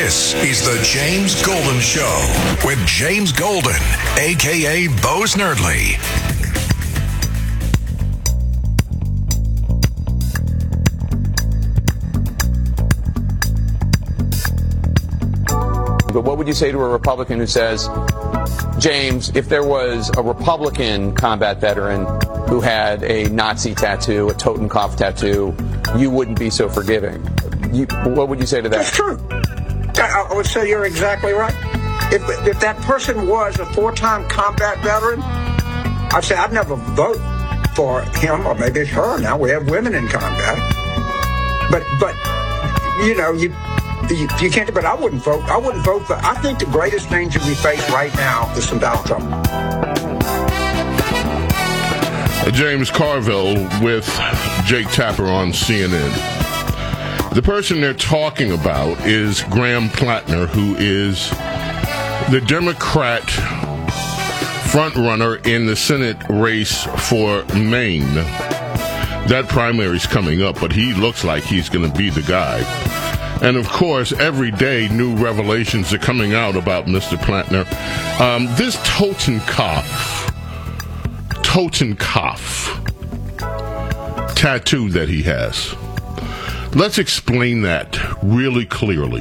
This is the James Golden Show with James Golden, a.k.a. Bo Snerdley. But what would you say to a Republican who says, James, if there was a Republican combat veteran who had a Nazi tattoo, a Totenkopf tattoo, you wouldn't be so forgiving? What would you say to that? That's true. I would say you're exactly right. If that person was a 4-time combat veteran, I'd say I'd never vote for him, or maybe it's her. Now we have women in combat. But you know, you can't. But I wouldn't vote. I wouldn't vote for. I think the greatest danger we face right now is from Donald Trump. James Carville with Jake Tapper on CNN. The person they're talking about is Graham Plattner, who is the Democrat frontrunner in the Senate race for Maine. That primary's coming up, but he looks like he's going to be the guy. And, of course, every day new revelations are coming out about Mr. Plattner. This Totenkopf tattoo that he has. Let's explain that really clearly.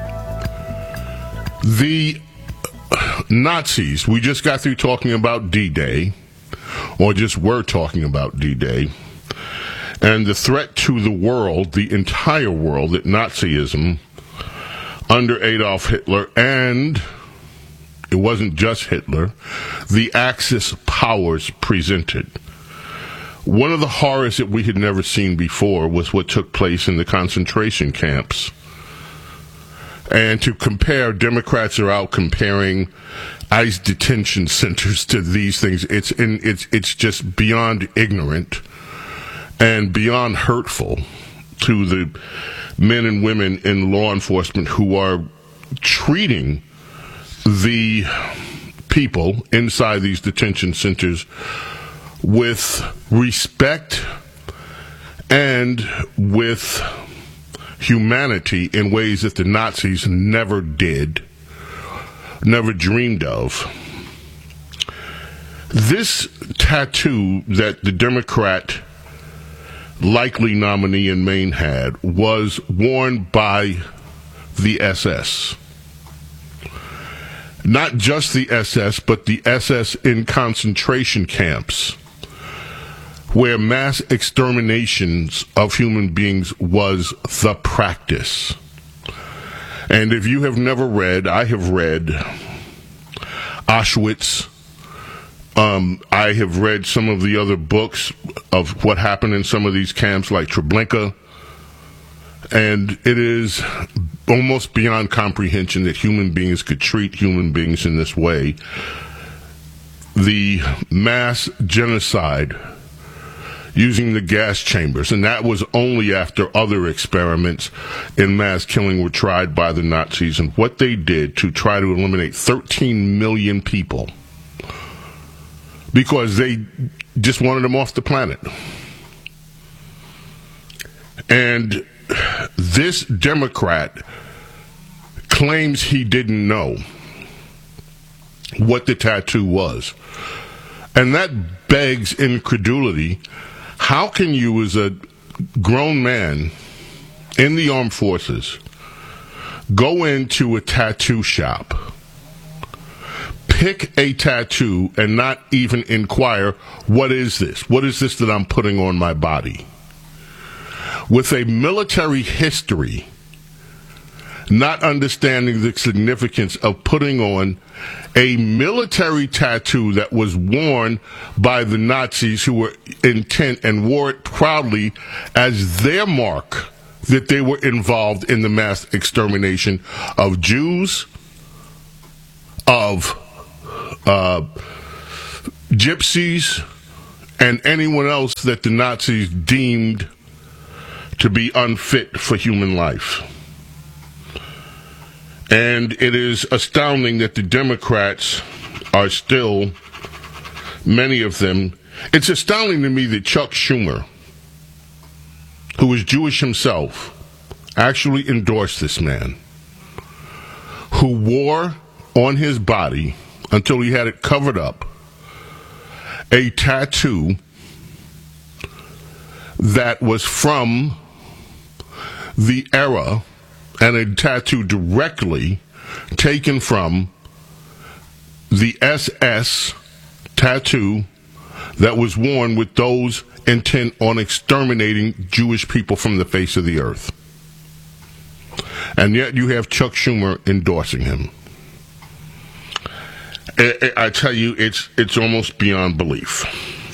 The Nazis, we just got through talking about D-Day, or just were talking about D-Day, and the threat to the world, the entire world, that Nazism under Adolf Hitler, and it wasn't just Hitler, the Axis powers presented. One of the horrors that we had never seen before was what took place in the concentration camps. And to compare, Democrats are out comparing ICE detention centers to these things. It's just beyond ignorant and beyond hurtful to the men and women in law enforcement who are treating the people inside these detention centers with respect and with humanity in ways that the Nazis never did, never dreamed of. This tattoo that the Democrat likely nominee in Maine had was worn by the SS. Not just the SS, but the SS in concentration camps, where mass exterminations of human beings was the practice. And if you have never read, I have read Auschwitz. I have read some of the other books of what happened in some of these camps, like Treblinka. And it is almost beyond comprehension that human beings could treat human beings in this way. The mass genocide using the gas chambers, and that was only after other experiments in mass killing were tried by the Nazis, and what they did to try to eliminate 13 million people because they just wanted them off the planet. And this Democrat claims he didn't know what the tattoo was. And that begs incredulity. How can you, as a grown man in the armed forces, go into a tattoo shop, pick a tattoo, and not even inquire, what is this? What is this that I'm putting on my body? With a military history, not understanding the significance of putting on a military tattoo that was worn by the Nazis, who were intent and wore it proudly as their mark that they were involved in the mass extermination of Jews, of gypsies, and anyone else that the Nazis deemed to be unfit for human life. And it is astounding that the Democrats are still, many of them, it's astounding to me that Chuck Schumer, who is Jewish himself, actually endorsed this man. who wore on his body, until he had it covered up, a tattoo that was from the era, and a tattoo directly taken from the SS tattoo that was worn with those intent on exterminating Jewish people from the face of the earth. And yet you have Chuck Schumer endorsing him. I tell you, it's almost beyond belief.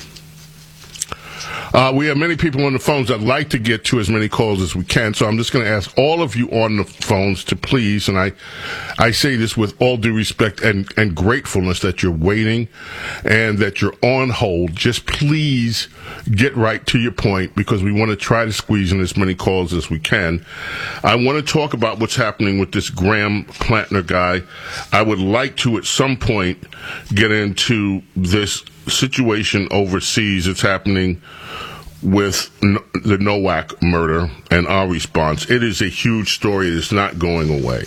We have many people on the phones. I'd like to get to as many calls as we can, so I'm just going to ask all of you on the phones to please, and I say this with all due respect and gratefulness that you're waiting and that you're on hold. Just please get right to your point, because we want to try to squeeze in as many calls as we can. I want to talk about what's happening with this Graham Plantner guy. I would like to, at some point, get into this situation overseas that's happening with the Nowak murder and our response. It is a huge story. It is not going away.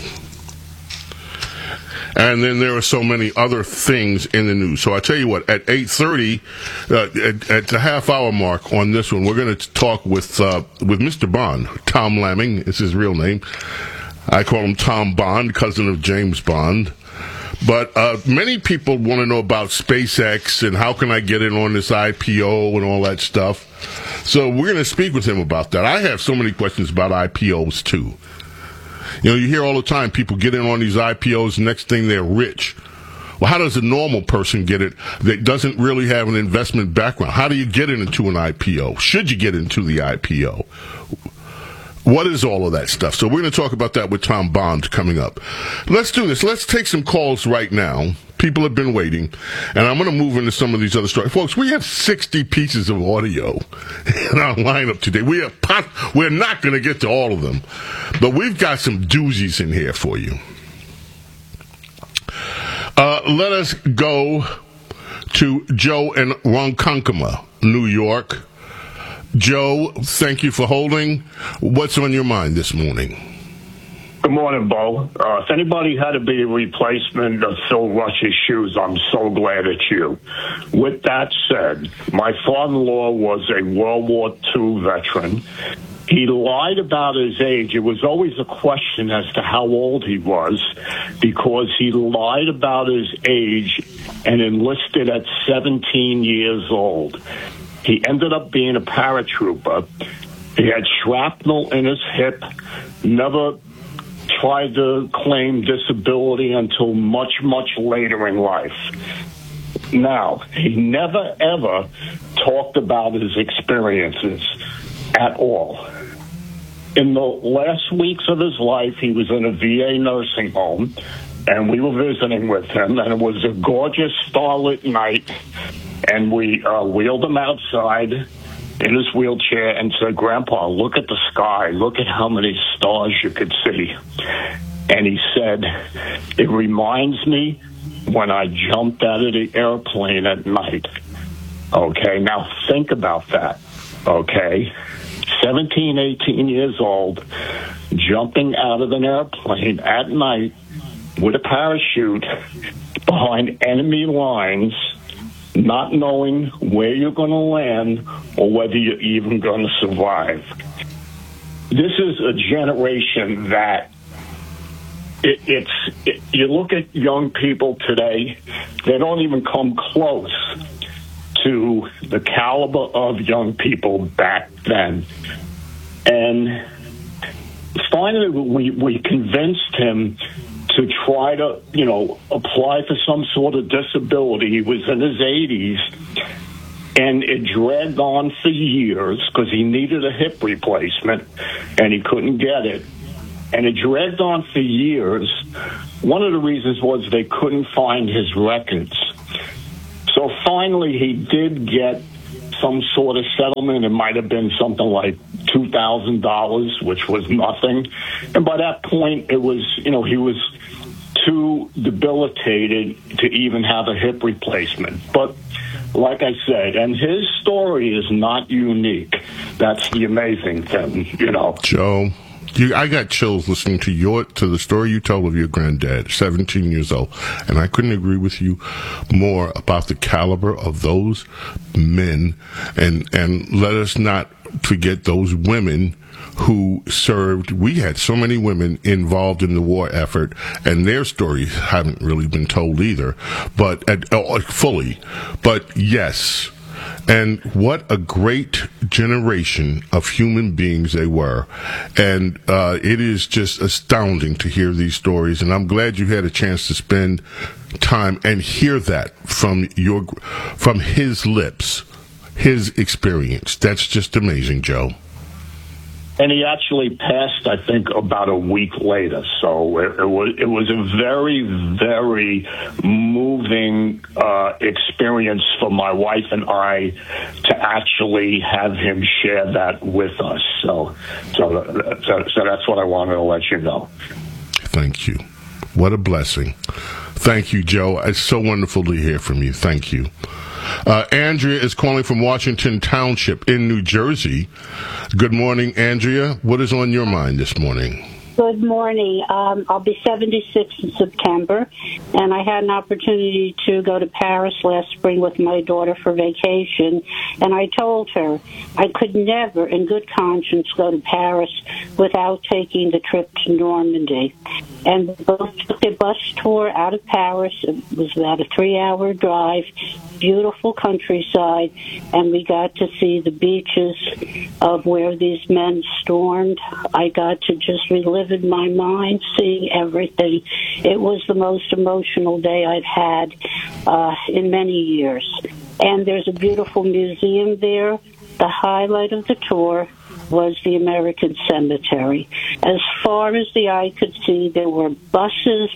And then there are so many other things in the news. So I tell you what, at 8:30, at the half-hour mark on this one, we're going to talk with Mr. Bond. Tom Lamming is his real name. I call him Tom Bond, cousin of James Bond. But many people want to know about SpaceX and how can I get in on this IPO and all that stuff. So we're going to speak with him about that. I have so many questions about IPOs, too. You know, you hear all the time people get in on these IPOs, next thing they're rich. Well, how does a normal person get it that doesn't really have an investment background? How do you get into an IPO? Should you get into the IPO? What is all of that stuff? So we're going to talk about that with Tom Bond coming up. Let's do this. Let's take some calls right now. People have been waiting, and I'm going to move into some of these other stories. Folks, we have 60 pieces of audio in our lineup today. We're not going to get to all of them, but we've got some doozies in here for you. Let us go to Joe in Ronkonkoma, New York. Joe, thank you for holding. What's on your mind this morning? Good morning, Bo. If anybody had to be a replacement of Phil Rush's shoes, I'm so glad it's you. With that said, my father-in-law was a World War II veteran. He lied about his age. It was always a question as to how old he was, because he lied about his age and enlisted at 17 years old. He ended up being a paratrooper. He had shrapnel in his hip, never tried to claim disability until much, much later in life. Now, he never, ever talked about his experiences at all. In the last weeks of his life, he was in a VA nursing home, and we were visiting with him, and it was a gorgeous starlit night. And we wheeled him outside in his wheelchair and said, "Grandpa, look at the sky. Look at how many stars you could see." And he said, "It reminds me when I jumped out of the airplane at night." Okay, now think about that. Okay, 17, 18 years old, jumping out of an airplane at night with a parachute behind enemy lines, not knowing where you're going to land or whether you're even going to survive. This is a generation that you look at young people today, they don't even come close to the caliber of young people back then. And finally, we convinced him to try to, apply for some sort of disability. He was in his 80s, and it dragged on for years because he needed a hip replacement, and he couldn't get it. And it dragged on for years. One of the reasons was they couldn't find his records. So finally, he did get some sort of settlement. It might have been something like $2,000, which was nothing. And by that point, it was, he was too debilitated to even have a hip replacement. But like I said, and his story is not unique. That's the amazing thing, Joe, I got chills listening to the story you told of your granddad, 17 years old, and I couldn't agree with you more about the caliber of those men, and let us not forget those women who served. We had so many women involved in the war effort, and their stories haven't really been told either, but fully. But yes. And what a great generation of human beings they were. And it is just astounding to hear these stories. And I'm glad you had a chance to spend time and hear that from his lips, his experience. That's just amazing, Joe. And he actually passed, I think, about a week later. So it was a very, very moving experience for my wife and I to actually have him share that with us. So that's what I wanted to let you know. Thank you. What a blessing. Thank you, Joe. It's so wonderful to hear from you. Thank you. Andrea is calling from Washington Township in New Jersey. Good morning, Andrea. What is on your mind this morning? Good morning. I'll be 76 in September, and I had an opportunity to go to Paris last spring with my daughter for vacation, and I told her I could never, in good conscience, go to Paris without taking the trip to Normandy. And we both took a bus tour out of Paris. It was about a 3-hour drive, beautiful countryside, and we got to see the beaches of where these men stormed. I got to just relive in my mind, seeing everything. It was the most emotional day I've had in many years. And there's a beautiful museum there. The highlight of the tour was the American Cemetery. As far as the eye could see, there were buses,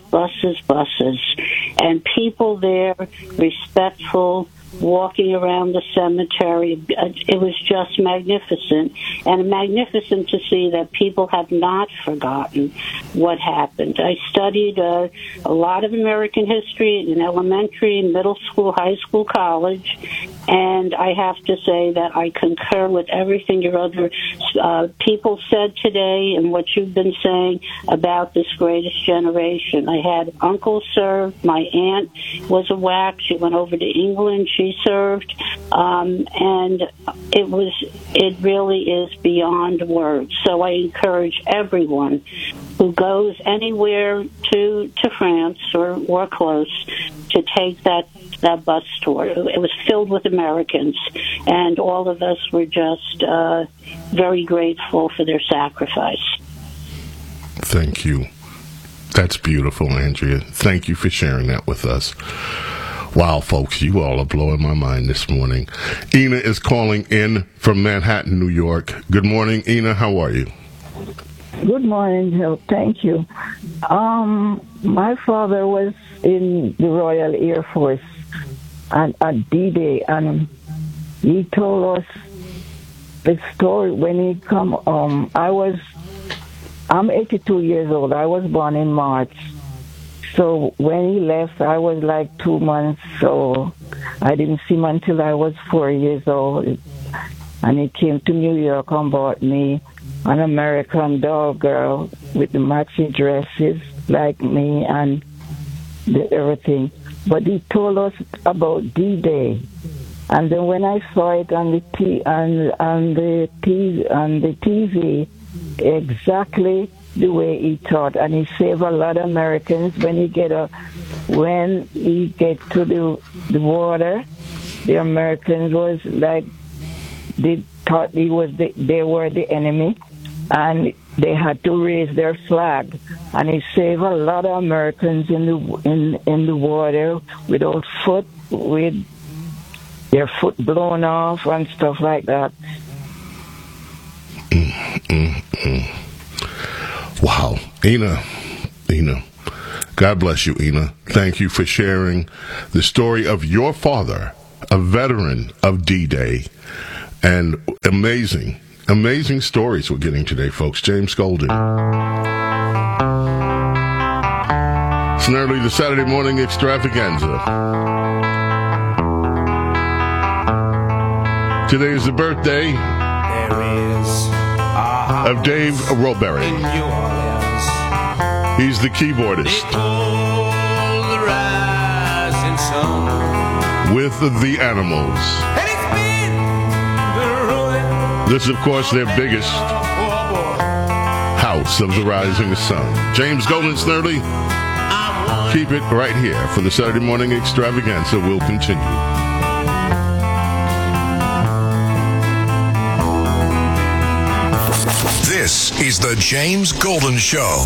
and people there, respectful, walking around the cemetery. It was just magnificent, and magnificent to see that people have not forgotten what happened. I studied a lot of American history in elementary, middle school, high school, college, and I have to say that I concur with everything your other people said today and what you've been saying about this greatest generation. I had uncles served. My aunt was a WAC. She went over to England. She served, and it really is beyond words. So I encourage everyone who goes anywhere to France or close to take that bus tour. It was filled with Americans, and all of us were just very grateful for their sacrifice. Thank you. That's beautiful, Andrea. Thank you for sharing that with us. Wow, folks, you all are blowing my mind this morning. Ina is calling in from Manhattan, New York. Good morning, Ina. How are you? Good morning, Joe. Thank you. My father was in the Royal Air Force at D-Day, and he told us the story when he come home. I'm 82 years old. I was born in March. So when he left, I was like 2 months, so I didn't see him until I was 4 years old. And he came to New York and bought me an American doll girl with the matching dresses like me and everything. But he told us about D-Day. And then when I saw it on the TV, exactly the way he thought, and he saved a lot of Americans. When he get to the water, the Americans was like, they thought they were the enemy, and they had to raise their flag, and he saved a lot of Americans in the water with their foot blown off and stuff like that. Wow. Ina, God bless you, Ina. Thank you for sharing the story of your father, a veteran of D-Day, and amazing stories we're getting today, folks. James Golden. It's an early the Saturday morning extravaganza. Today is the birthday. There is a of Dave Roberry. He's the keyboardist with the Animals. This is, of course, their biggest house of the rising sun. James Golden, Snerdly. Keep it right here for the Saturday morning extravaganza. We'll continue. This is the James Golden Show.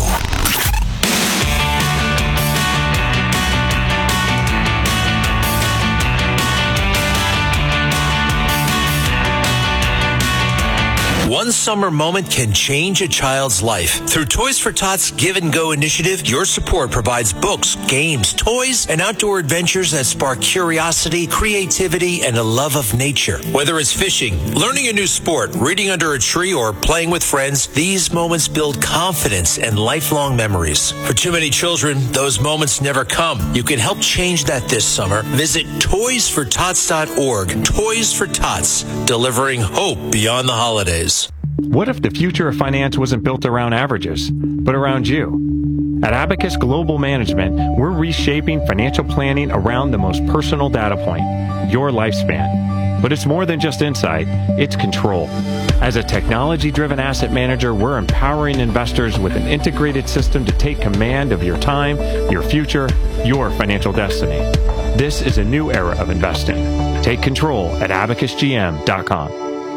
One summer moment can change a child's life. Through Toys for Tots Give and Go initiative, your support provides books, games, toys, and outdoor adventures that spark curiosity, creativity, and a love of nature. Whether it's fishing, learning a new sport, reading under a tree, or playing with friends, these moments build confidence and lifelong memories. For too many children, those moments never come. You can help change that this summer. Visit toysfortots.org. Toys for Tots, delivering hope beyond the holidays. What if the future of finance wasn't built around averages, but around you? At Abacus Global Management, we're reshaping financial planning around the most personal data point, your lifespan. But it's more than just insight, it's control. As a technology-driven asset manager, we're empowering investors with an integrated system to take command of your time, your future, your financial destiny. This is a new era of investing. Take control at abacusgm.com.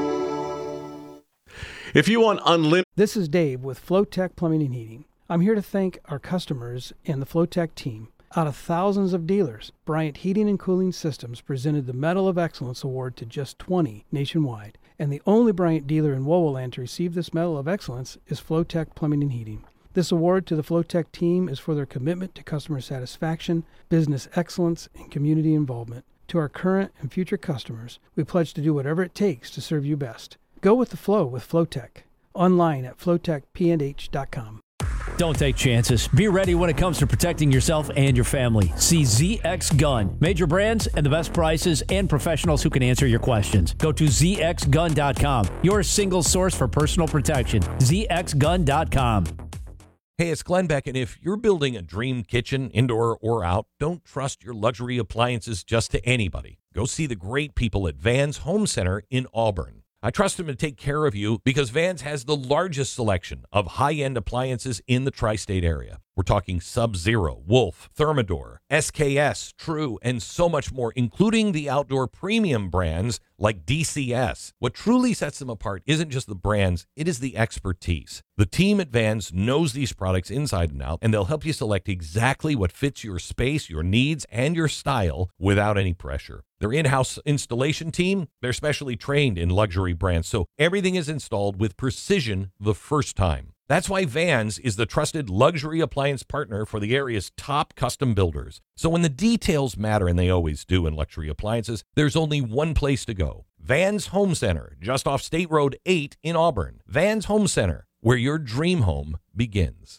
If you want unlimited... This is Dave with Flowtech Plumbing and Heating. I'm here to thank our customers and the Flowtech team. Out of thousands of dealers, Bryant Heating and Cooling Systems presented the Medal of Excellence Award to just 20 nationwide. And the only Bryant dealer in Wowoland to receive this Medal of Excellence is Flowtech Plumbing and Heating. This award to the Flowtech team is for their commitment to customer satisfaction, business excellence, and community involvement. To our current and future customers, we pledge to do whatever it takes to serve you best. Go with the flow with Flowtech. Online at flowtechpnh.com. Don't take chances. Be ready when it comes to protecting yourself and your family. See ZX Gun. Major brands and the best prices and professionals who can answer your questions. Go to zxgun.com. Your single source for personal protection. zxgun.com. Hey, it's Glenn Beck, and if you're building a dream kitchen, indoor or out, don't trust your luxury appliances just to anybody. Go see the great people at Vans Home Center in Auburn. I trust them to take care of you because Vans has the largest selection of high-end appliances in the tri-state area. We're talking Sub-Zero, Wolf, Thermador, SKS, True, and so much more, including the outdoor premium brands like DCS. What truly sets them apart isn't just the brands, it is the expertise. The team at Vans knows these products inside and out, and they'll help you select exactly what fits your space, your needs, and your style without any pressure. Their in-house installation team, they're specially trained in luxury brands, so everything is installed with precision the first time. That's why Vans is the trusted luxury appliance partner for the area's top custom builders. So when the details matter, and they always do in luxury appliances, there's only one place to go. Vans Home Center, just off State Road 8 in Auburn. Vans Home Center, where your dream home begins.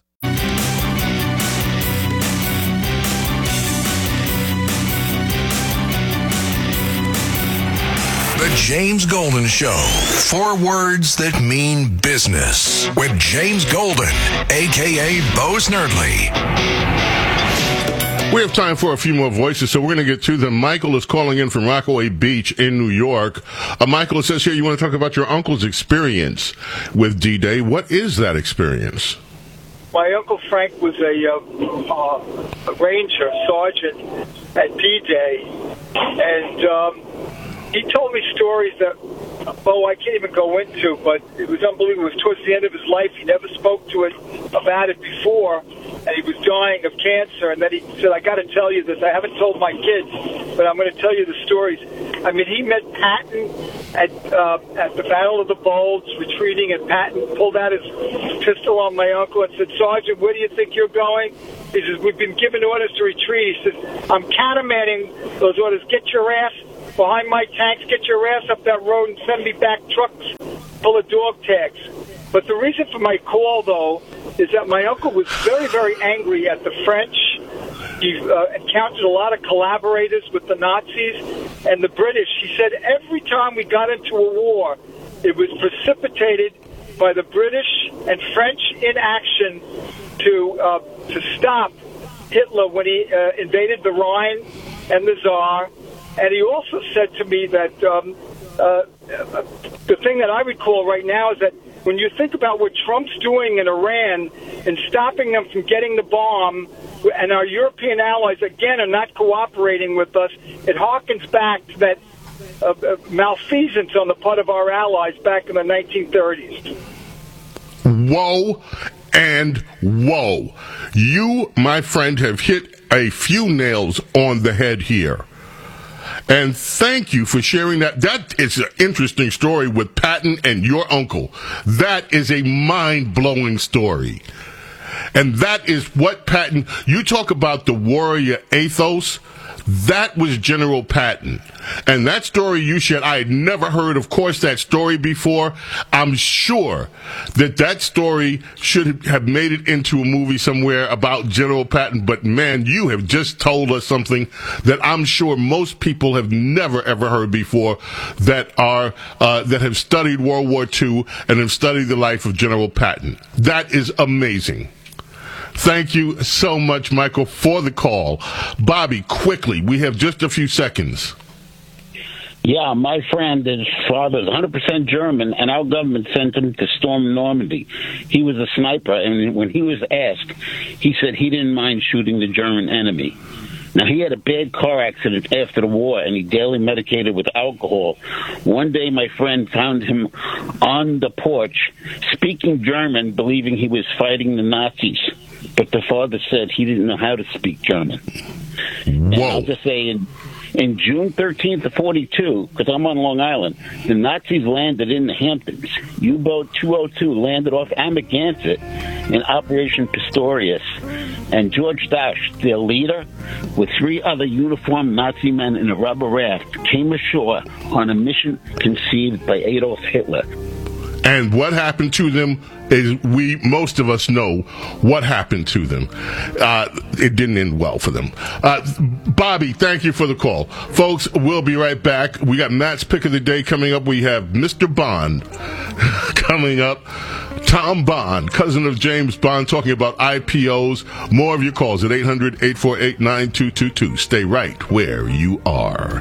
The James Golden Show. 4 words that mean business. With James Golden, a.k.a. Bo Snerdly. We have time for a few more voices, so we're going to get to them. Michael is calling in from Rockaway Beach in New York. Michael, it says here you want to talk about your uncle's experience with D-Day. What is that experience? My Uncle Frank was a ranger, sergeant at D-Day, and he told me stories that, I can't even go into, but it was unbelievable. It was towards the end of his life. He never spoke to it about it before, and he was dying of cancer. And then he said, I got to tell you this. I haven't told my kids, but I'm going to tell you the stories. I mean, he met Patton at the Battle of the Bulge, retreating, and Patton pulled out his pistol on my uncle and said, Sergeant, where do you think you're going? He says, we've been given orders to retreat. He says, I'm countermanding those orders. Get your ass behind my tanks, get your ass up that road and send me back trucks full of dog tags. But the reason for my call, though, is that my uncle was very, very angry at the French. He encountered a lot of collaborators with the Nazis and the British. He said every time we got into a war, it was precipitated by the British and French in action to stop Hitler when he invaded the Rhine and the Tsar. And he also said to me that the thing that I recall right now is that when you think about what Trump's doing in Iran and stopping them from getting the bomb, and our European allies, again, are not cooperating with us, it harkens back to that malfeasance on the part of our allies back in the 1930s. Whoa and whoa. You, my friend, have hit a few nails on the head here. And thank you for sharing that. That is an interesting story with Patton and your uncle. That is a mind-blowing story. And that is what Patton, you talk about the warrior ethos, that was General Patton. And that story you shared, I had never heard, of course, that story before. I'm sure that story should have made it into a movie somewhere about General Patton. But, man, you have just told us something that I'm sure most people have never, ever heard before that have studied World War II and have studied the life of General Patton. That is amazing. Thank you so much, Michael, for the call. Bobby, quickly, we have just a few seconds. Yeah, my friend, his father's 100% German, and our government sent him to storm Normandy. He was a sniper, and when he was asked, he said he didn't mind shooting the German enemy. Now, he had a bad car accident after the war, and he daily medicated with alcohol. One day, my friend found him on the porch, speaking German, believing he was fighting the Nazis. But the father said he didn't know how to speak German. And I'll just say, in June 13th of 42, because I'm on Long Island, the Nazis landed in the Hamptons. U-boat 202 landed off Amagansett in Operation Pistorius. And George Dasch, their leader, with 3 other uniformed Nazi men in a rubber raft, came ashore on a mission conceived by Adolf Hitler. And what happened to them is most of us know what happened to them. It didn't end well for them. Bobby, thank you for the call. Folks, we'll be right back. We got Matt's pick of the day coming up. We have Mr. Bond coming up. Tom Bond, cousin of James Bond, talking about IPOs. More of your calls at 800-848-9222. Stay right where you are.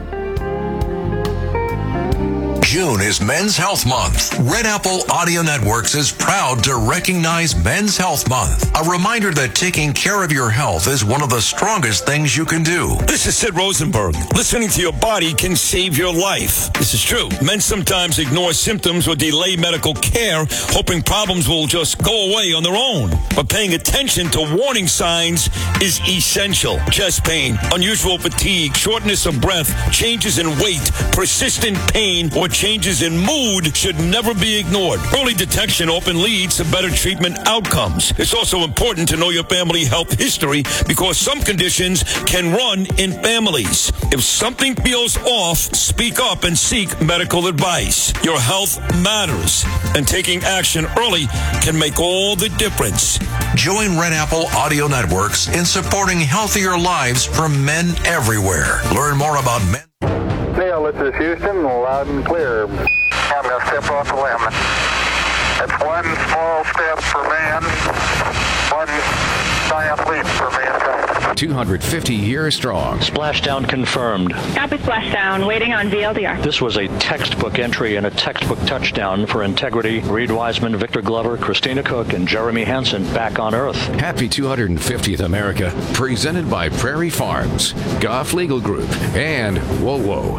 June is Men's Health Month. Red Apple Audio Networks is proud to recognize Men's Health Month. A reminder that taking care of your health is one of the strongest things you can do. This is Sid Rosenberg. Listening to your body can save your life. This is true. Men sometimes ignore symptoms or delay medical care, hoping problems will just go away on their own. But paying attention to warning signs is essential. Chest pain, unusual fatigue, shortness of breath, changes in weight, persistent pain, or changes in mood should never be ignored. Early detection often leads to better treatment outcomes. It's also important to know your family health history because some conditions can run in families. If something feels off, speak up and seek medical advice. Your health matters, and taking action early can make all the difference. Join Red Apple Audio Networks in supporting healthier lives for men everywhere. Learn more about men. Neil, this is Houston, loud and clear. I'm going to step off the limb. It's one small step for man, one giant leap for mankind. 250 years strong. Splashdown confirmed. Copy splashdown, waiting on VLDR. This was a textbook entry and a textbook touchdown for integrity. Reed Wiseman, Victor Glover, Christina Cook, and Jeremy Hansen back on Earth. Happy 250th America. Presented by Prairie Farms, Goff Legal Group, and Whoa.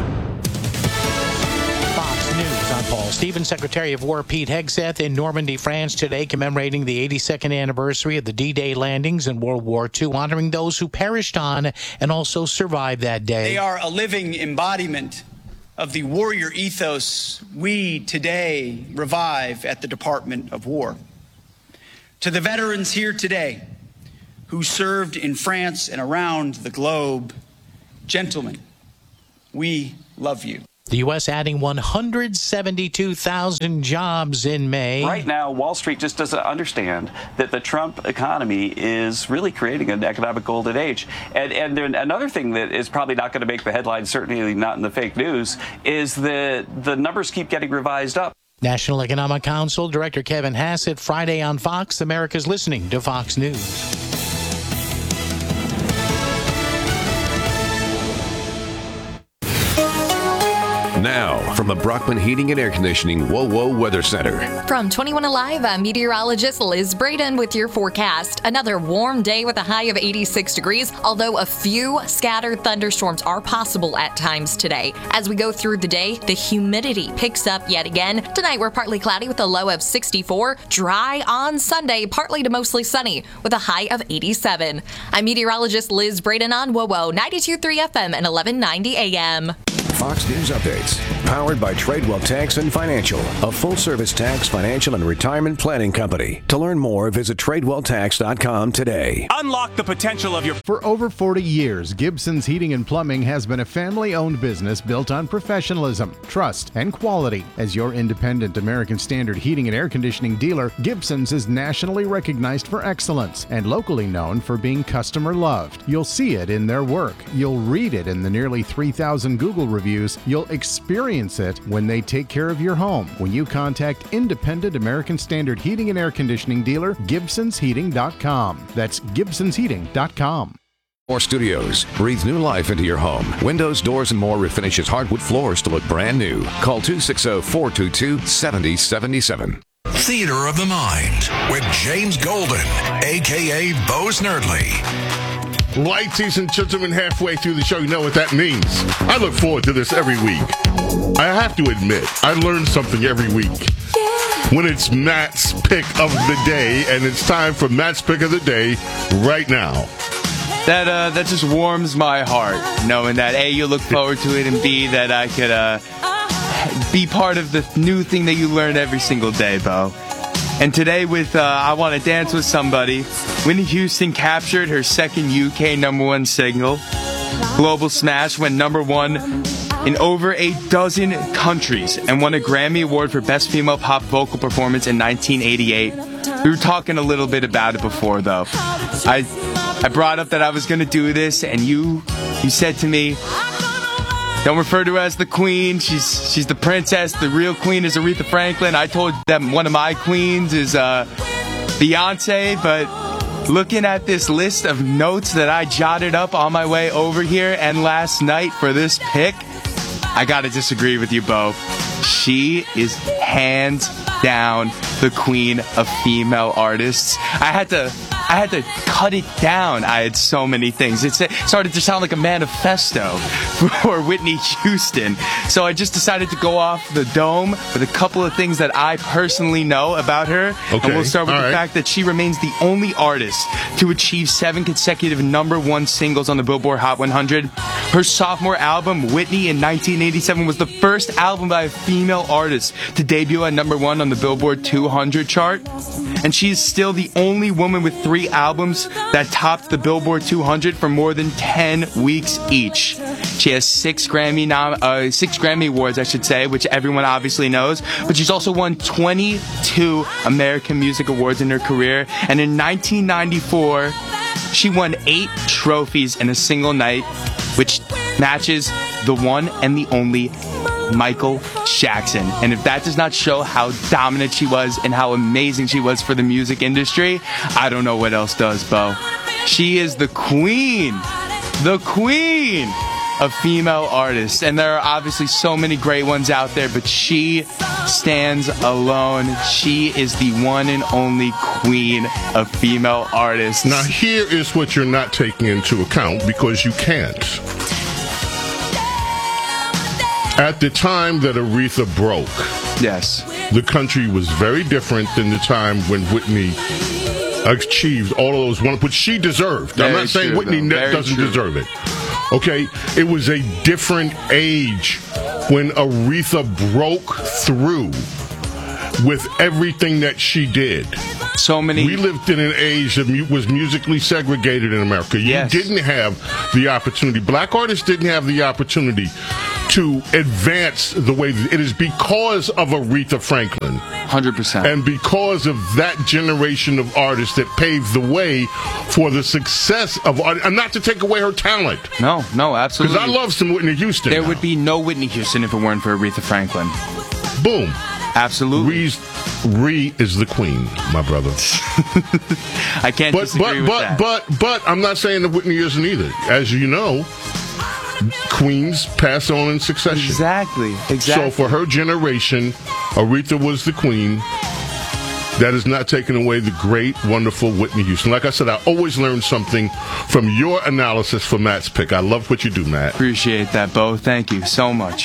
Fox News, I'm Paul Stevens. Secretary of War Pete Hegseth in Normandy, France today, commemorating the 82nd anniversary of the D-Day landings in World War II, honoring those who perished on and also survived that day. They are a living embodiment of the warrior ethos we today revive at the Department of War. To the veterans here today who served in France and around the globe, gentlemen, we love you. The U.S. adding 172,000 jobs in May. Right now, Wall Street just doesn't understand that the Trump economy is really creating an economic golden age. And then another thing that is probably not going to make the headlines, certainly not in the fake news, is that the numbers keep getting revised up. National Economic Council Director Kevin Hassett, Friday on Fox. America's listening to Fox News. Now, from the Brockman Heating and Air Conditioning WOWO Weather Center. From 21 Alive, I'm meteorologist Liz Braden with your forecast. Another warm day with a high of 86 degrees, although a few scattered thunderstorms are possible at times today. As we go through the day, the humidity picks up yet again. Tonight, we're partly cloudy with a low of 64. Dry on Sunday, partly to mostly sunny with a high of 87. I'm meteorologist Liz Braden on WOWO 92.3 FM and 1190 AM. Fox News Updates, powered by Tradewell Tax and Financial, a full-service tax, financial, and retirement planning company. To learn more, visit TradewellTax.com today. Unlock the potential of your... For over 40 years, Gibson's Heating and Plumbing has been a family-owned business built on professionalism, trust, and quality. As your independent American Standard heating and air conditioning dealer, Gibson's is nationally recognized for excellence and locally known for being customer-loved. You'll see it in their work. You'll read it in the nearly 3,000 Google reviews. You'll experience it when they take care of your home. When you contact independent American Standard heating and air conditioning dealer, GibsonsHeating.com. That's GibsonsHeating.com. More Studios. Breathe new life into your home. Windows, doors, and more refinishes hardwood floors to look brand new. Call 260-422-7077. Theater of the Mind with James Golden, a.k.a. Bo Snerdley. Ladies and gentlemen, halfway through the show, you know what that means. I look forward to this every week. I have to admit, I learn something every week. When it's Matt's pick of the day, and it's time for Matt's pick of the day right now. That just warms my heart, knowing that A, you look forward to it, and B, that I could be part of the new thing that you learn every single day, Bo. And today with I Want to Dance with Somebody, Whitney Houston captured her second UK #1 single. Global Smash went #1 in over 12 countries and won a Grammy Award for Best Female Pop Vocal Performance in 1988. We were talking a little bit about it before, though. I brought up that I was going to do this, and you said to me, don't refer to her as the queen. She's the princess. The real queen is Aretha Franklin. I told them one of my queens is Beyonce, but looking at this list of notes that I jotted up on my way over here and last night for this pick, I gotta disagree with you, Bo. She is hands down the queen of female artists. I had to cut it down. I had so many things. It started to sound like a manifesto for Whitney Houston. So I just decided to go off the dome with a couple of things that I personally know about her. Okay. And we'll start with the fact that she remains the only artist to achieve 7 consecutive #1 singles on the Billboard Hot 100. Her sophomore album, Whitney, in 1987 was the first album by a female artist to debut at #1 on the Billboard 200 chart. And she is still the only woman with 3 albums that topped the Billboard 200 for more than 10 weeks each. She has 6 Grammy Awards, I should say, which everyone obviously knows. But she's also won 22 American Music Awards in her career. And in 1994, she won 8 trophies in a single night, which matches the one and the only Michael Jackson. And if that does not show how dominant she was and how amazing she was for the music industry, I don't know what else does, Bo. She is the queen of female artists. And there are obviously so many great ones out there, but she stands alone. She is the one and only queen of female artists. Now, here is what you're not taking into account, because you can't. At the time that Aretha broke, yes, the country was very different than the time when Whitney achieved all of those ones, which she deserved. Very I'm not saying Whitney doesn't deserve it. Okay, it was a different age when Aretha broke through with everything that she did. We lived in an age that was musically segregated in America. You didn't have the opportunity. Black artists didn't have the opportunity to advance the way that it is, because of Aretha Franklin. 100%. And because of that generation of artists that paved the way for the success of art. And not to take away her talent. No, absolutely. Because I love some Whitney Houston. There would be no Whitney Houston if it weren't for Aretha Franklin. Boom. Absolutely. Ree is the queen, my brother. I can't disagree with that. But I'm not saying that Whitney isn't either. As you know, queens pass on in succession. Exactly. So for her generation, Aretha was the queen. That is not taking away the great, wonderful Whitney Houston. Like I said, I always learn something from your analysis for Matt's pick. I love what you do, Matt. Appreciate that, Bo. Thank you so much.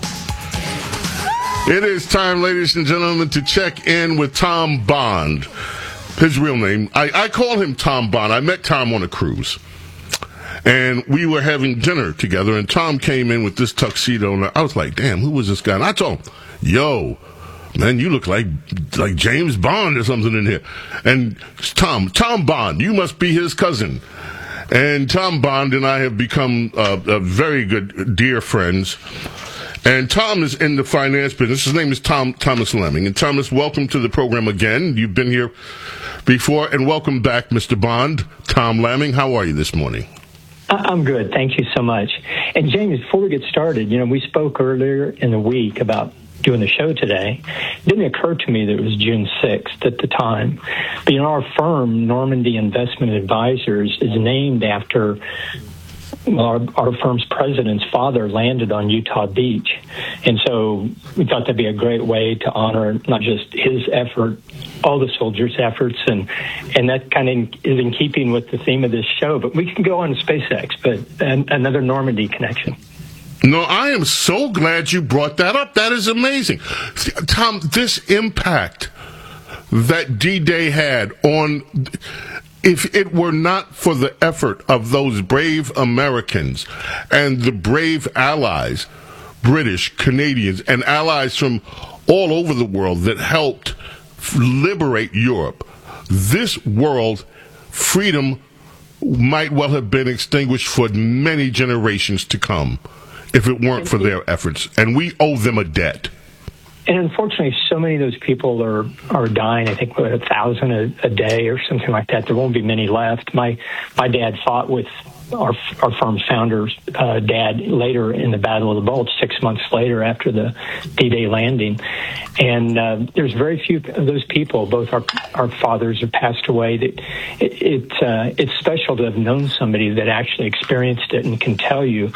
It is time, ladies and gentlemen, to check in with Tom Bond. His real name. I call him Tom Bond. I met Tom on a cruise. And we were having dinner together, and Tom came in with this tuxedo, and I was like, damn, who was this guy? And I told him, yo, man, you look like James Bond or something in here. And Tom Bond, you must be his cousin. And Tom Bond and I have become very good, dear friends. And Tom is in the finance business. His name is Thomas Lemming. And Thomas, welcome to the program again. You've been here before. And welcome back, Mr. Bond. Tom Lemming, how are you this morning? I'm good. Thank you so much. And James, before we get started, we spoke earlier in the week about doing the show today. It didn't occur to me that it was June 6th at the time. But, our firm, Normandy Investment Advisors, is named after our firm's president's father landed on Utah Beach. And so we thought that'd be a great way to honor not just his effort, all the soldiers' efforts, and that kind of is in keeping with the theme of this show. But we can go on to SpaceX, but another Normandy connection. No, I am so glad you brought that up. That is amazing. Tom, this impact that D-Day had on... If it were not for the effort of those brave Americans and the brave allies, British, Canadians, and allies from all over the world that helped liberate Europe, this world, freedom might well have been extinguished for many generations to come if it weren't for their efforts. And we owe them a debt. And unfortunately, so many of those people are dying. I think 1,000 a day or something like that. There won't be many left. My dad fought with our firm's founder's dad later in the Battle of the Bulge, 6 months later after the D-Day landing. And there's very few of those people. Both our fathers have passed away. That it's special to have known somebody that actually experienced it and can tell you,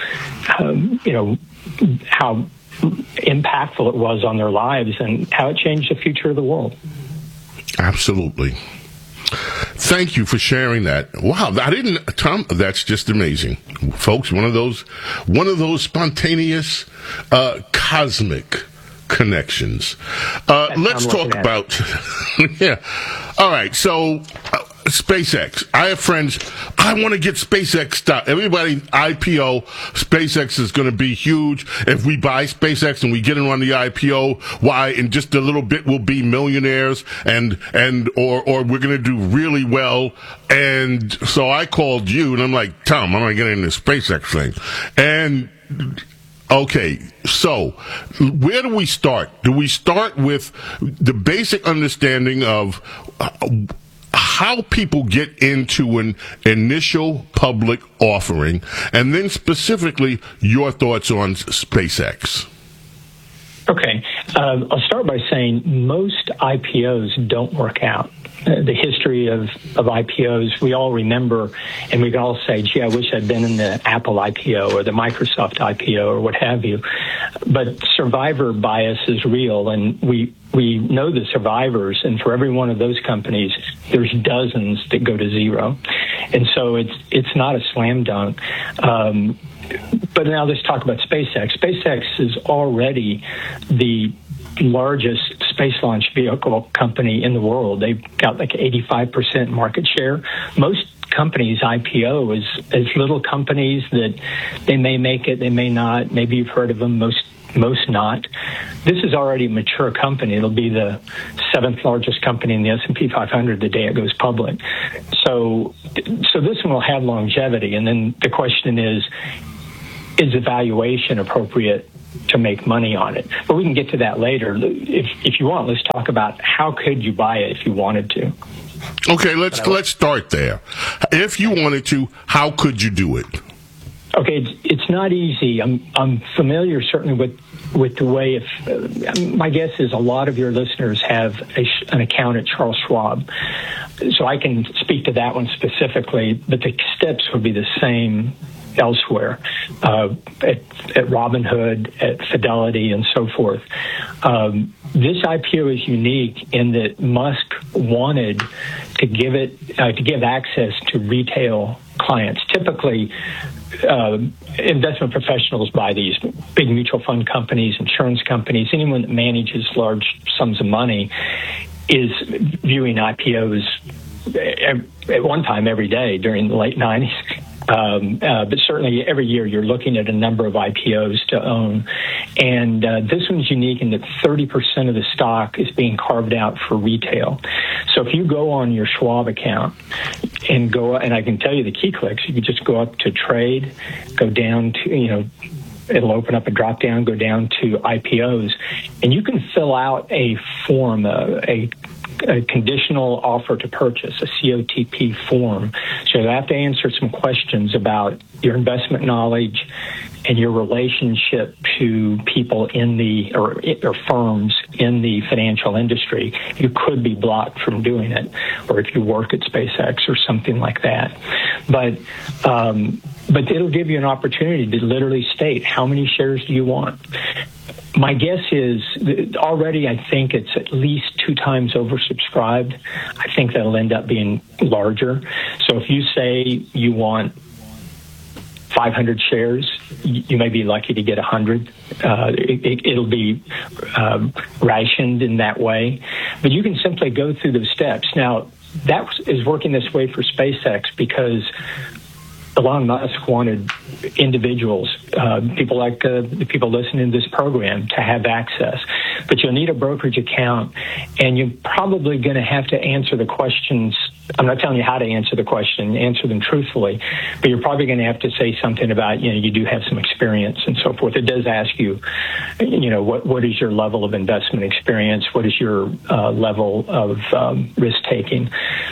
how impactful it was on their lives and how it changed the future of the world. Absolutely. Thank you for sharing that. Wow, Tom, that's just amazing. Folks, one of those spontaneous, cosmic connections. Let's talk about, yeah. All right. So, SpaceX. I have friends. I want to get SpaceX stock. Everybody IPO. SpaceX is going to be huge. If we buy SpaceX and we get in on the IPO, why? In just a little bit, we'll be millionaires, or we're going to do really well. And so I called you, and I'm like, Tom, I'm going to get in this SpaceX thing. And okay, so where do we start? Do we start with the basic understanding of how people get into an initial public offering, and then specifically your thoughts on SpaceX? Okay. I'll start by saying most IPOs don't work out. The history of IPOs, we all remember, and we can all say, gee, I wish I'd been in the Apple IPO or the Microsoft IPO or what have you. But survivor bias is real, and we know the survivors, and for every one of those companies, there's dozens that go to zero. And so it's not a slam dunk. But now let's talk about SpaceX. SpaceX is already the largest space launch vehicle company in the world. They've got like 85% market share. Most companies IPO as little companies that they may make it, they may not. Maybe you've heard of them, most not. This is already a mature company. It'll be the 7th largest company in the S&P 500 the day it goes public. So this one will have longevity. And then the question is the valuation appropriate to make money on it? But we can get to that later. If you want, let's talk about how could you buy it if you wanted to. Okay, let's start there. If you wanted to, how could you do it? Okay, it's not easy. I'm familiar certainly with the way. My guess is a lot of your listeners have an account at Charles Schwab, so I can speak to that one specifically. But the steps would be the same elsewhere, at Robinhood, at Fidelity, and so forth. This IPO is unique in that Musk wanted to give access to retail clients. Typically, investment professionals buy these big mutual fund companies, insurance companies, anyone that manages large sums of money is viewing IPOs at one time every day during the late 90s. But certainly every year you're looking at a number of IPOs to own. And this one's unique in that 30% of the stock is being carved out for retail. So if you go on your Schwab account and I can tell you the key clicks, you can just go up to trade, go down to, it'll open up a drop down, go down to IPOs, and you can fill out a form, a conditional offer to purchase, a COTP form. So you have to answer some questions about your investment knowledge and your relationship to people or firms in the financial industry. You could be blocked from doing it, or if you work at SpaceX or something like that. But it'll give you an opportunity to literally state how many shares do you want. My guess is that already I think it's at least 2 times oversubscribed. I think that'll end up being larger. So if you say you want 500 shares, you may be lucky to get 100. It'll be rationed in that way. But you can simply go through those steps. Now, that is working this way for SpaceX because Elon Musk wanted individuals, people like the people listening to this program, to have access. But you'll need a brokerage account, and you're probably going to have to answer the questions. I'm not telling you how to answer the question, answer them truthfully, but you're probably going to have to say something about, you do have some experience and so forth. It does ask you, what is your level of investment experience? What is your level of risk-taking?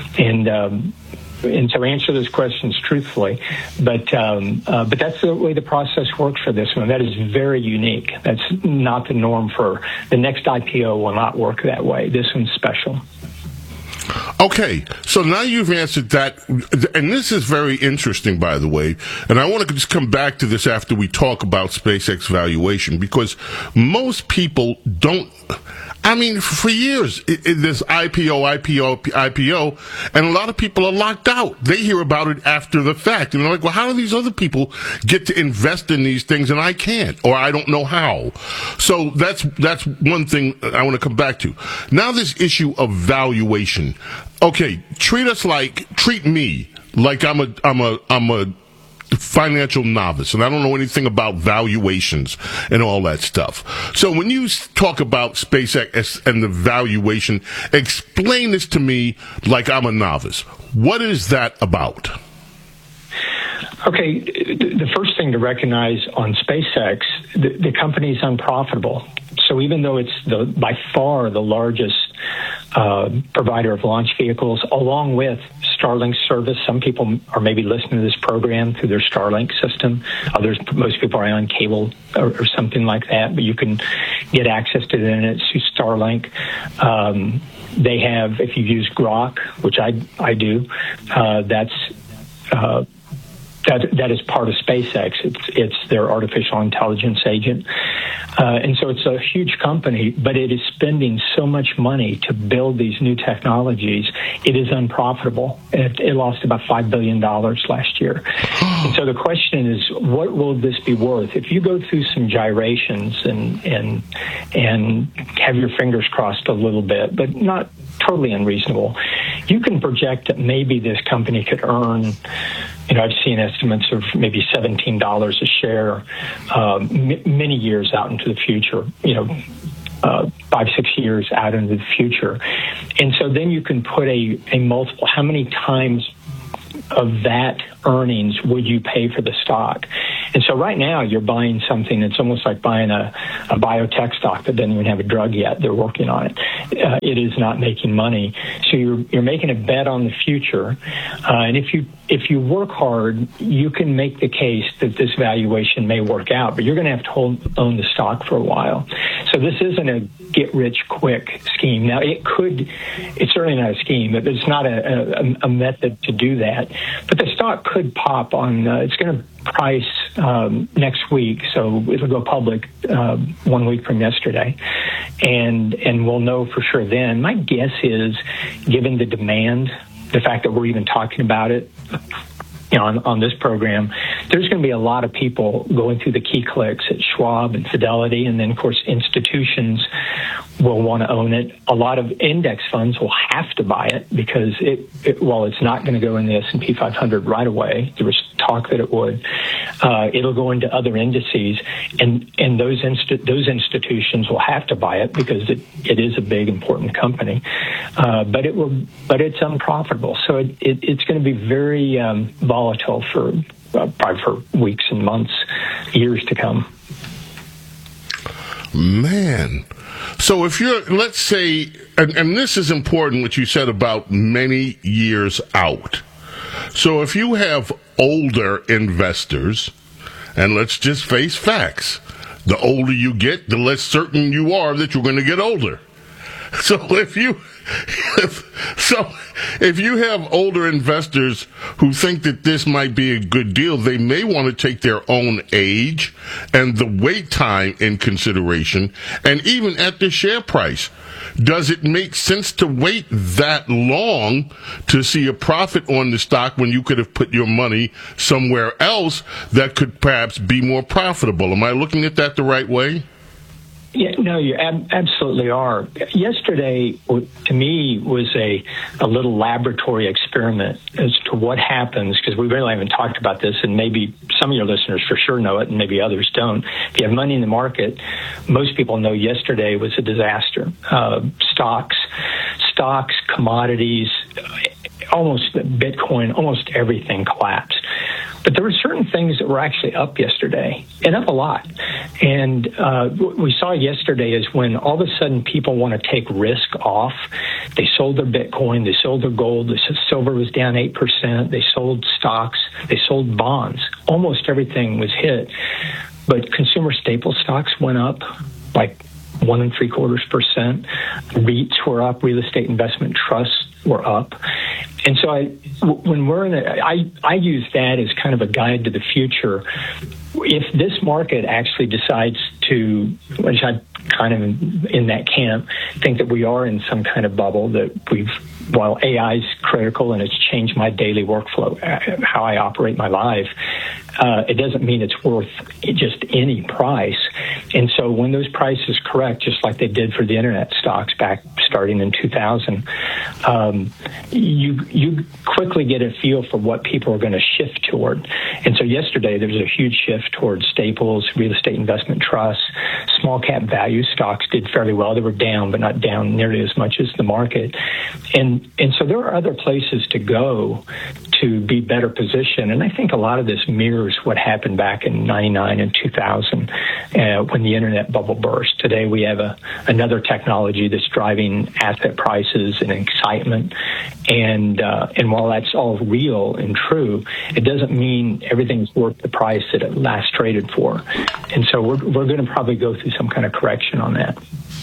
And so answer those questions truthfully. But that's the way the process works for this one. That is very unique. That's not the norm for the next IPO. Will not work that way. This one's special. Okay, so now you've answered that, and this is very interesting, by the way, and I want to just come back to this after we talk about SpaceX valuation, because most people don't. I mean, for years, this IPO, and a lot of people are locked out. They hear about it after the fact, and they're like, well, how do these other people get to invest in these things and I can't, or I don't know how? So that's one thing I want to come back to. Now this issue of valuation. Okay, treat me like I'm a financial novice, and I don't know anything about valuations and all that stuff. So when you talk about SpaceX and the valuation, explain this to me like I'm a novice. What is that about? Okay, the first thing to recognize on SpaceX, the company is unprofitable. So even though it's by far the largest provider of launch vehicles, along with Starlink service. Some people are maybe listening to this program through their Starlink system. Most people are on cable or something like that, but you can get access to the internet through Starlink. They have, if you use Grok, which I do, that is part of SpaceX. It's their artificial intelligence agent. And so it's a huge company, but it is spending so much money to build these new technologies, it is unprofitable. It lost about $5 billion last year. And so the question is, what will this be worth? If you go through some gyrations and have your fingers crossed a little bit, but not totally unreasonable, you can project that maybe this company could earn, I've seen estimates of maybe $17 a share many years out into the future, 5-6 years out into the future. And so then you can put a multiple. How many times of that earnings would you pay for the stock? And so right now you're buying something that's almost like buying a biotech stock that doesn't even have a drug yet. They're working on it. It is not making money. So you're making a bet on the future. And if you work hard, you can make the case that this valuation may work out, but you're going to have to own the stock for a while. So this isn't a get-rich-quick scheme. Now, it's certainly not a scheme. It's not a method to do that. But the stock could pop on, it's going to price next week, so it'll go public 1 week from yesterday. And we'll know for sure then. My guess is, given the demand, the fact that we're even talking about it, on this program, there's going to be a lot of people going through the key clicks at Schwab and Fidelity, and then, of course, institutions will want to own it. A lot of index funds will have to buy it because while it's not going to go in the S&P 500 right away, there was talk that it would, it'll go into other indices, and those institutions will have to buy it because it is a big, important company. But it's unprofitable, so it's going to be very volatile for probably for weeks and months, years to come. Man. So if you're, let's say, and this is important, what you said about many years out. So if you have older investors, and let's just face facts, the older you get, the less certain you are that you're going to get older. So if you have older investors who think that this might be a good deal, they may want to take their own age and the wait time in consideration, and even at the share price. Does it make sense to wait that long to see a profit on the stock when you could have put your money somewhere else that could perhaps be more profitable? Am I looking at that the right way? Yeah, no, you absolutely are. Yesterday, to me, was a little laboratory experiment as to what happens, because we really haven't talked about this, and maybe some of your listeners for sure know it, and maybe others don't. If you have money in the market, most people know yesterday was a disaster. Stocks, commodities, almost Bitcoin, almost everything collapsed. But there were certain things that were actually up yesterday, and up a lot. And what we saw yesterday is when all of a sudden people want to take risk off. They sold their Bitcoin, they sold their gold, silver was down 8%, they sold stocks, they sold bonds. Almost everything was hit. But consumer staple stocks went up like 1.75%. REITs were up, real estate investment trusts were up. And so when we're in I use that as kind of a guide to the future. If this market actually decides to, which I kind of in that camp, think that we are in some kind of bubble, that while AI is critical and it's changed my daily workflow, how I operate my life, it doesn't mean it's worth just any price. And so when those prices correct, just like they did for the internet stocks back starting in 2000, you quickly get a feel for what people are going to shift toward. And so yesterday there was a huge shift towards staples, real estate investment trusts. Small cap value stocks did fairly well. They were down, but not down nearly as much as the market. And so there are other places to go to be better positioned. And I think a lot of this mirrors what happened back in 99 and 2000 when the internet bubble burst. Today we have another technology that's driving asset prices and excitement. And while that's all real and true, it doesn't mean everything's worth the price that it last traded for. And so we're going to probably go through some kind of correction on that.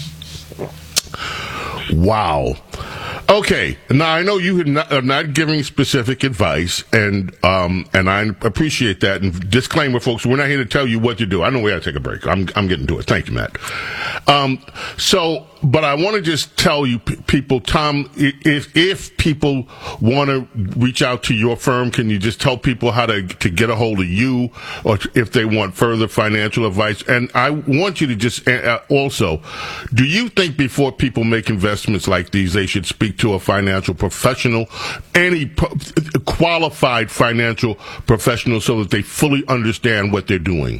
Wow. Okay, now I know you are not giving specific advice, and I appreciate that. And disclaimer, folks, we're not here to tell you what to do. I know we got to take a break. I'm getting to it. Thank you, Matt. But I want to just tell you, people, Tom, if people want to reach out to your firm, can you just tell people how to get a hold of you, or if they want further financial advice? And I want you to just also, do you think before people make investments like these, they should speak to a financial professional, any qualified financial professional, so that they fully understand what they're doing?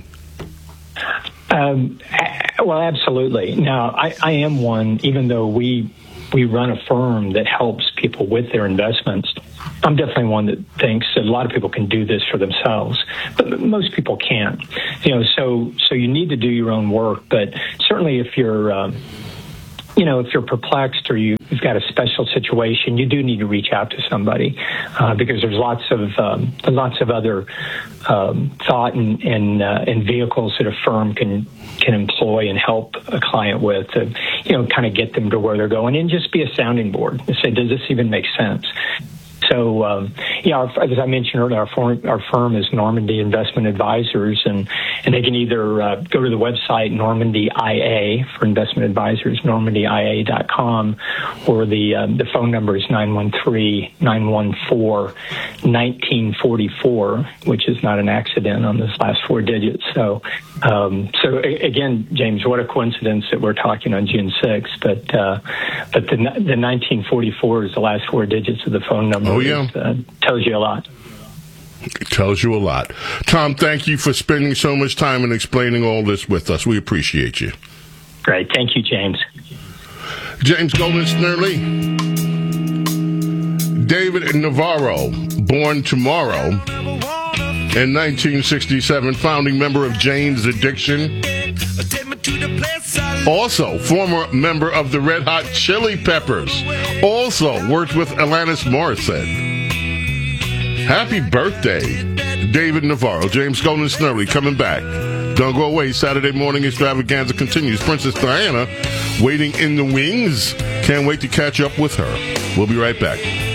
Well, absolutely. Now, I am one, even though we we run a firm that helps people with their investments. I'm definitely one that thinks that a lot of people can do this for themselves, but most people can't. So you need to do your own work. But certainly, if you're if you're perplexed or you've got a special situation, you do need to reach out to somebody because there's lots of other thought and vehicles that a firm can employ and help a client with to kind of get them to where they're going, and just be a sounding board and say, does this even make sense? So, as I mentioned earlier, our firm is Normandy Investment Advisors, and they can either go to the website Normandy IA for investment advisors, normandyia.com, or the phone number is 913-914-1944, which is not an accident on those last four digits. So again, James, what a coincidence that we're talking on June 6th, but the 1944 is the last four digits of the phone number. Oh, yeah. Tells you a lot. It tells you a lot. Tom, thank you for spending so much time and explaining all this with us. We appreciate you. Great. Thank you, James. James Golden Snerdley. David Navarro, born tomorrow in 1967, founding member of Jane's Addiction. Also, former member of the Red Hot Chili Peppers. Also worked with Alanis Morissette. Happy birthday, David Navarro. James Golden Snerdley coming back. Don't go away. Saturday morning extravaganza continues. Princess Diana waiting in the wings. Can't wait to catch up with her. We'll be right back.